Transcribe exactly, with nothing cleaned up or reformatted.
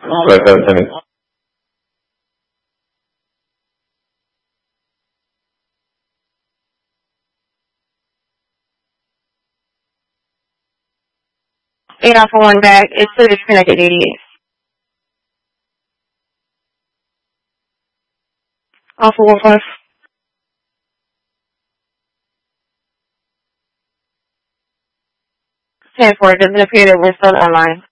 Right, right, right. Eight off of one back. It's still disconnected eighty-eight. Off of one plus. ten four. It doesn't appear that we're still online.